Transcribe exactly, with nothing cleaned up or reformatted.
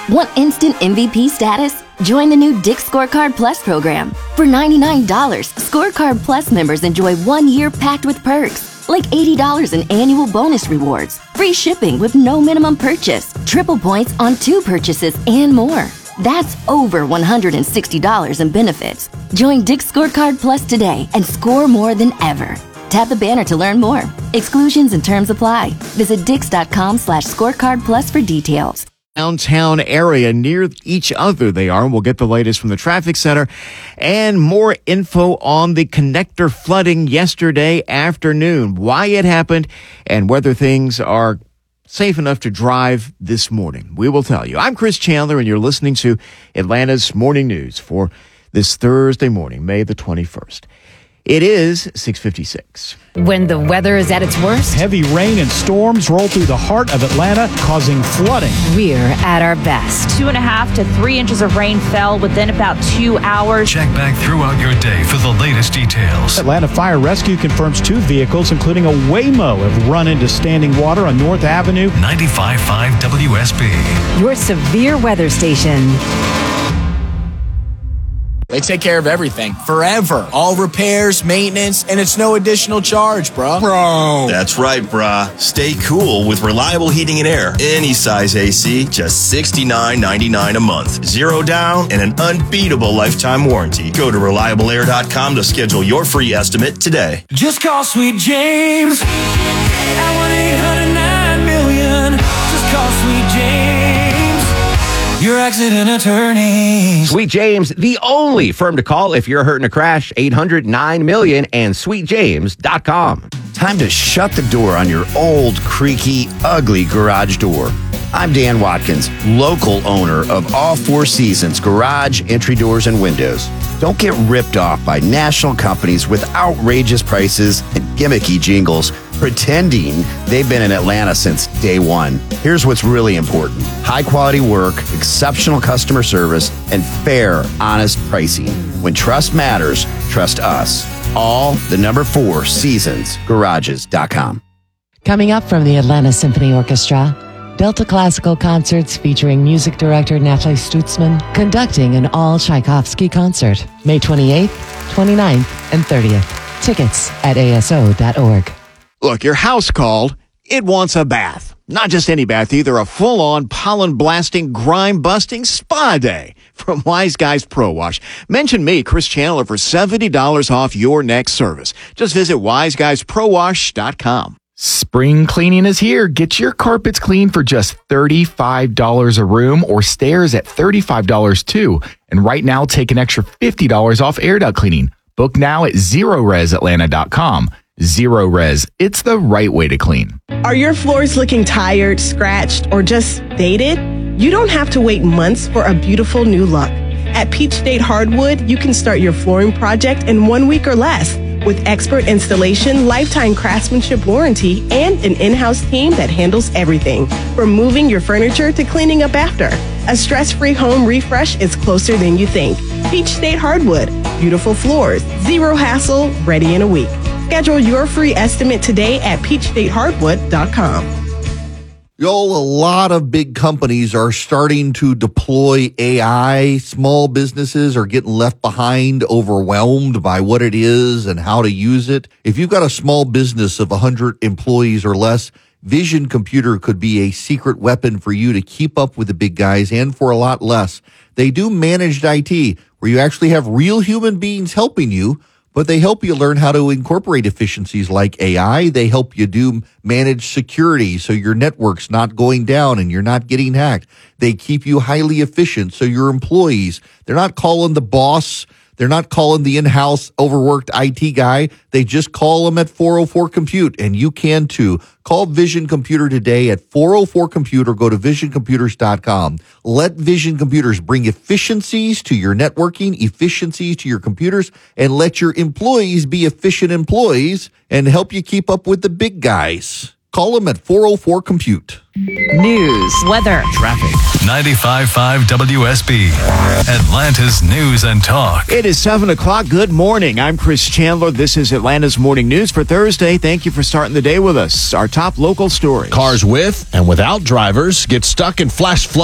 Want instant M V P status? Join the new Dick's Scorecard Plus program. For ninety-nine dollars, Scorecard Plus members enjoy one year packed with perks, like eighty dollars in annual bonus rewards, free shipping with no minimum purchase, triple points on two purchases, and more. That's over one hundred sixty dollars in benefits. Join Dick's Scorecard Plus today and score more than ever. Tap the banner to learn more. Exclusions and terms apply. Visit dix.com slash scorecard plus for details. Downtown area near each other they are. We'll get the latest from the traffic center and more info on the connector flooding yesterday afternoon, why it happened, and whether things are safe enough to drive this morning. We will tell you. I'm Chris Chandler, and you're listening to Atlanta's Morning News for this Thursday morning, May the twenty-first. It is six fifty-six. When the weather is at its worst, heavy rain and storms roll through the heart of Atlanta, causing flooding. We're at our best. Two and a half to three inches of rain fell within about two hours. Check back throughout your day for the latest details. Atlanta Fire Rescue confirms two vehicles, including a Waymo, have run into standing water on North Avenue. ninety-five point five W S B. Your severe weather station. They take care of everything, forever. All repairs, maintenance, and it's no additional charge, bro. Bro. That's right, brah. Stay cool with Reliable Heating and Air. Any size A C, just sixty-nine ninety-nine a month. Zero down and an unbeatable lifetime warranty. Go to reliable air dot com to schedule your free estimate today. Just call Sweet James at one eight hundred nine million. Just call Sweet James, your accident attorney. Sweet James, the only firm to call if you're hurt in a crash. eight hundred nine million and sweet james dot com. Time to shut the door on your old, creaky, ugly garage door. I'm Dan Watkins, local owner of All Four Seasons Garage, Entry Doors, and Windows. Don't get ripped off by national companies with outrageous prices and gimmicky jingles pretending they've been in Atlanta since day one. Here's what's really important: high quality work, exceptional customer service, and fair, honest pricing. When trust matters, trust us. All the number four seasons garages dot com. Coming up from the Atlanta Symphony Orchestra, Delta Classical Concerts featuring music director Natalie Stutzman conducting an all Tchaikovsky concert, May twenty-eighth, twenty-ninth, and thirtieth. Tickets at A S O dot org. Look, your house called. It wants a bath. Not just any bath either, a full-on pollen-blasting, grime-busting spa day from Wise Guys Pro Wash. Mention me, Chris Chandler, for seventy dollars off your next service. Just visit wise guys pro wash dot com. Spring cleaning is here. Get your carpets clean for just thirty-five dollars a room, or stairs at thirty-five dollars too. And right now, take an extra fifty dollars off air duct cleaning. Book now at zero res atlanta dot com. Zero Res. It's the right way to clean. Are your floors looking tired, scratched, or just dated? You don't have to wait months for a beautiful new look. At Peach State Hardwood, you can start your flooring project in one week or less with expert installation, lifetime craftsmanship warranty, and an in-house team that handles everything from moving your furniture to cleaning up after. A stress-free home refresh is closer than you think. Peach State Hardwood. Beautiful floors, zero hassle, ready in a week. Schedule your free estimate today at peach state hardwood dot com. Yo, a lot of big companies are starting to deploy A I. Small businesses are getting left behind, overwhelmed by what it is and how to use it. If you've got a small business of one hundred employees or less, Vision Computer could be a secret weapon for you to keep up with the big guys and for a lot less. They do managed I T, where you actually have real human beings helping you, but they help you learn how to incorporate efficiencies like A I. They help you do managed security so your network's not going down and you're not getting hacked. They keep you highly efficient so your employees, they're not calling the boss. They're not calling the in-house overworked I T guy. They just call them at four oh four compute, and you can too. Call Vision Computer today at four oh four compute or go to vision computers dot com. Let Vision Computers bring efficiencies to your networking, efficiencies to your computers, and let your employees be efficient employees and help you keep up with the big guys. Call them at four oh four compute. News, weather, traffic. ninety-five point five W S B, Atlanta's news and talk. It is seven o'clock. Good morning. I'm Chris Chandler. This is Atlanta's Morning News for Thursday. Thank you for starting the day with us. Our top local stories. Cars with and without drivers get stuck in flash flood.